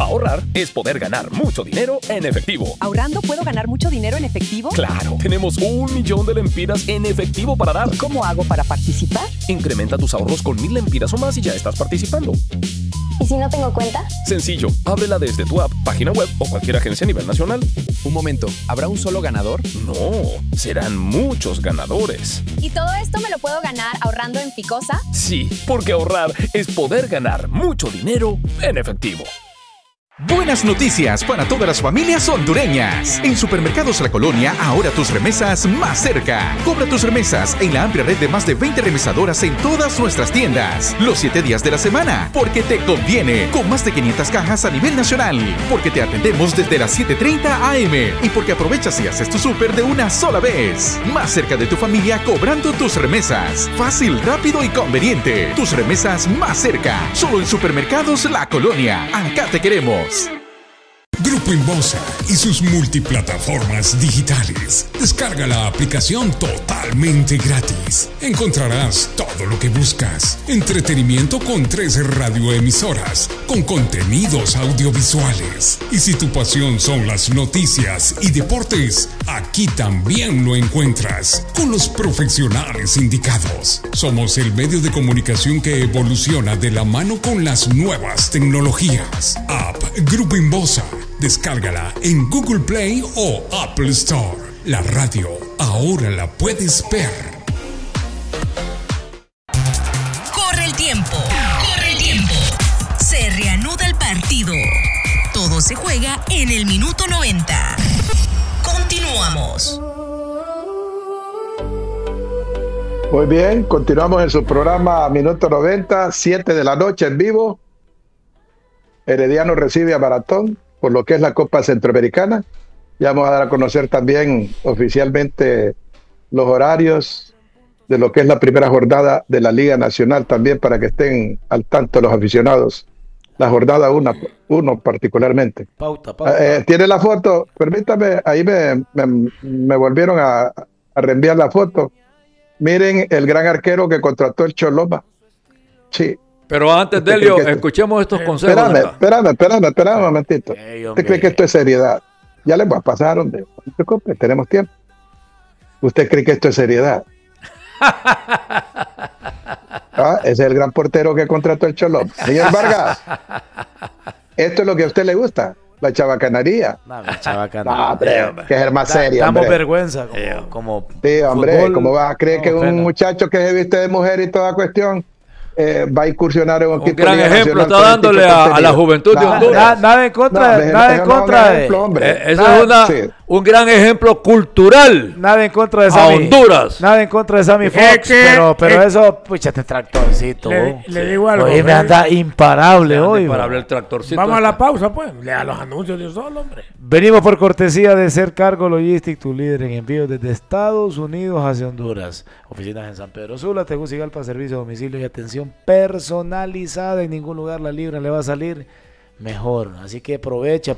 Ahorrar es poder ganar mucho dinero en efectivo. ¿Ahorrando puedo ganar mucho dinero en efectivo? ¡Claro! Tenemos 1 millón de lempiras en efectivo para dar. ¿Y cómo hago para participar? Incrementa tus ahorros con 1000 lempiras o más y ya estás participando. ¿Y si no tengo cuenta? Sencillo, ábrela desde tu app, página web o cualquier agencia a nivel nacional. Un momento, ¿habrá un solo ganador? No, serán muchos ganadores. ¿Y todo esto me lo puedo ganar ahorrando en Ficosa? Sí, porque ahorrar es poder ganar mucho dinero en efectivo. Buenas noticias para todas las familias hondureñas. En Supermercados La Colonia, ahora tus remesas más cerca. Cobra tus remesas en la amplia red de más de 20 remesadoras en todas nuestras tiendas. Los 7 días de la semana, porque te conviene. Con más de 500 cajas a nivel nacional. Porque te atendemos desde las 7:30 AM. Y porque aprovechas y haces tu súper de una sola vez. Más cerca de tu familia cobrando tus remesas. Fácil, rápido y conveniente. Tus remesas más cerca. Solo en Supermercados La Colonia. Acá te queremos. Grupo Inbosa y sus multiplataformas digitales. Descarga la aplicación totalmente gratis. Encontrarás todo lo que buscas. Entretenimiento con 13 radioemisoras, con contenidos audiovisuales. Y si tu pasión son las noticias y deportes, aquí también lo encuentras, con los profesionales indicados. Somos el medio de comunicación que evoluciona de la mano con las nuevas tecnologías. App Grupo Inbosa. Descárgala en Google Play o Apple Store. La radio ahora la puedes ver. Corre el tiempo. Se reanuda el partido. Todo se juega en el minuto 90. Continuamos. Muy bien, continuamos en su programa Minuto 90, 7 de la noche en vivo. Herediano recibe a Maratón por lo que es la Copa Centroamericana. Ya vamos a dar a conocer también oficialmente los horarios de lo que es la primera jornada de la Liga Nacional también, para que estén al tanto los aficionados. La jornada 1 particularmente. Pauta. Tiene la foto, permítame, ahí me volvieron a reenviar la foto. Miren el gran arquero que contrató el Choloma. Sí. Pero antes, Delio, escuchemos estos consejos. Espérame un momentito. ¿Usted cree que esto es seriedad? Ya les voy a pasar, donde no se preocupe, tenemos tiempo. ¿Usted cree que esto es seriedad? Ese es el gran portero que contrató el Choloma. Señor Vargas, esto es lo que a usted le gusta, la chabacanería. Que es más seria. Damos vergüenza. Como sí, hombre, fútbol, ¿cómo vas a creer que un muchacho que se viste de mujer y toda cuestión va a incursionar en un equipo? Un gran ejemplo está dándole a la juventud de Honduras. Nada en contra de eso. Es un gran ejemplo cultural. Nada en contra de Sammy. A Honduras. Nada en contra de Sammy Fox. Pero eso, pucha, este tractorcito. Le digo algo. Hoy me anda imparable hoy. Imparable el tractorcito. Vamos a la pausa, pues. Lea los anuncios de un solo, hombre. Venimos por cortesía de Ser Cargo Logistic, tu líder en envíos desde Estados Unidos hacia Honduras. Oficinas en San Pedro Sula, Tegucigalpa, servicio a domicilio y atención personalizada. En ningún lugar la libra le va a salir mejor. Así que aproveche.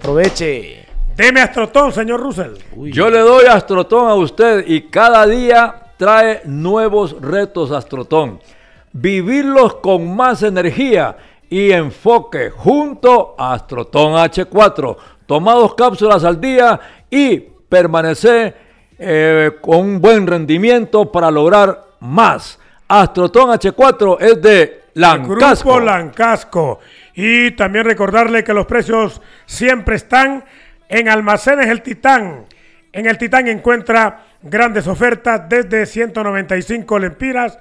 Deme Astrotón, señor Russell. Yo le doy Astrotón a usted y cada día trae nuevos retos Astrotón. Vivirlos con más energía y enfoque junto a Astrotón H4. Toma 2 cápsulas al día y permanece con un buen rendimiento para lograr más. Astrotón H4 es de Lancasco. Grupo Lancasco. Y también recordarle que los precios siempre están en Almacenes El Titán. En El Titán encuentra grandes ofertas desde 195 lempiras,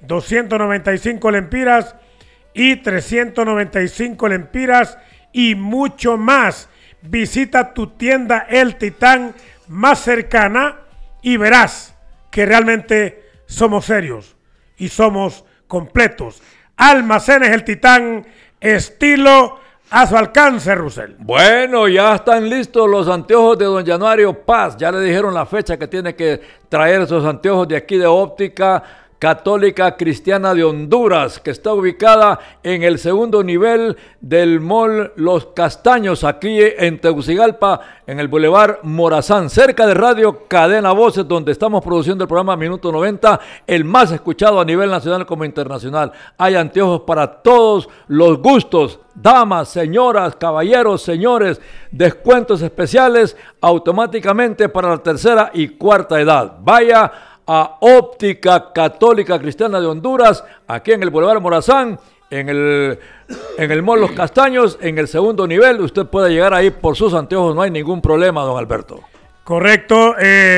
295 lempiras y 395 lempiras y mucho más. Visita tu tienda El Titán más cercana y verás que realmente somos serios y somos completos. Almacenes El Titán, estilo a su alcance, Russell. Bueno, ya están listos los anteojos de don Januario Paz. Ya le dijeron la fecha que tiene que traer esos anteojos de aquí de Óptica Católica Cristiana de Honduras, que está ubicada en el segundo nivel del Mall Los Castaños, aquí en Tegucigalpa, en el Boulevard Morazán, cerca de Radio Cadena Voces, donde estamos produciendo el programa Minuto 90, el más escuchado a nivel nacional como internacional. Hay anteojos para todos los gustos, damas, señoras, caballeros, señores, descuentos especiales automáticamente para la tercera y cuarta edad. Vaya a Óptica Católica Cristiana de Honduras, aquí en el Boulevard Morazán, en el Mall Los Castaños, en el segundo nivel. Usted puede llegar ahí por sus anteojos, no hay ningún problema, don Alberto. Correcto.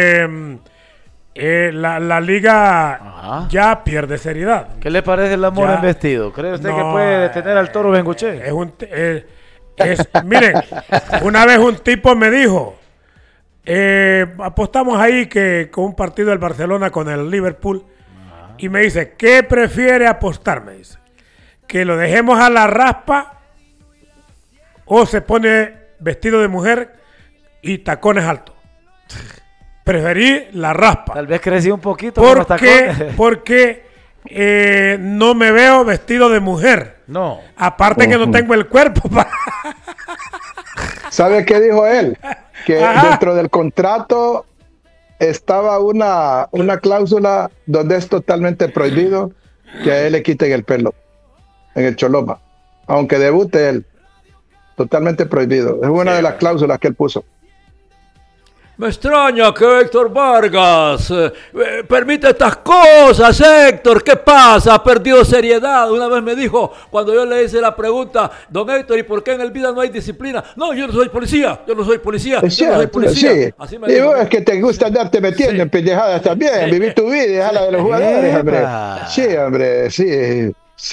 La liga ya pierde seriedad. ¿Qué le parece el amor en vestido? ¿Cree usted que puede detener al Toro Bengoche? Miren, una vez un tipo me dijo, apostamos ahí que con un partido del Barcelona con el Liverpool, y me dice, ¿qué prefiere apostar? Me dice, que lo dejemos a la raspa o se pone vestido de mujer y tacones altos. Preferí la raspa. Tal vez crecí un poquito. Porque no me veo vestido de mujer. No. Aparte que no tengo el cuerpo para... ¿Sabe qué dijo él? Que dentro del contrato estaba una cláusula donde es totalmente prohibido que a él le quiten el pelo en el choloma, aunque debute él. Totalmente prohibido. Es una de las cláusulas que él puso. Me extraña que Héctor Vargas permita estas cosas, Héctor. ¿Qué pasa? Ha perdido seriedad. Una vez me dijo, cuando yo le hice la pregunta, don Héctor, ¿y por qué en el vida no hay disciplina? No, yo no soy policía. Yo no soy policía. Es cierto, sí. Así me dijo. Vos es que te gusta andarte metiendo en pendejadas también. Vivir tu vida y dejar la de los jugadores, hombre. Sí, hombre, sí.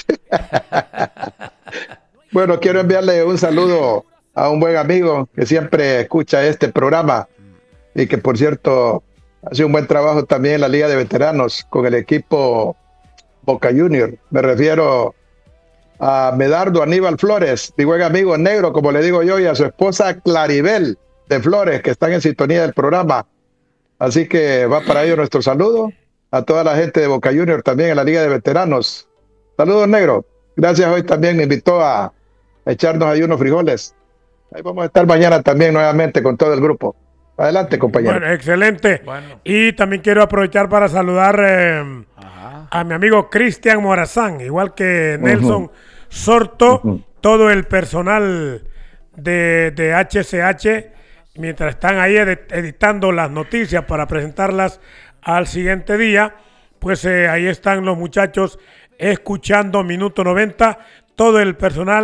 Bueno, quiero enviarle un saludo a un buen amigo que siempre escucha este programa y que, por cierto, hace un buen trabajo también en la Liga de Veteranos con el equipo Boca Junior. Me refiero a Medardo Aníbal Flores, mi buen amigo negro, como le digo yo, y a su esposa Claribel de Flores, que están en sintonía del programa. Así que va para ellos nuestro saludo a toda la gente de Boca Junior también en la Liga de Veteranos. Saludos, negro. Gracias, hoy también me invitó a echarnos ahí unos frijoles. Ahí vamos a estar mañana también nuevamente con todo el grupo. Adelante, compañero. Bueno, excelente. Bueno. Y también quiero aprovechar para saludar a mi amigo Cristian Morazán, igual que Nelson Sorto, todo el personal de HCH, mientras están ahí editando las noticias para presentarlas al siguiente día, pues ahí están los muchachos escuchando Minuto 90, todo el personal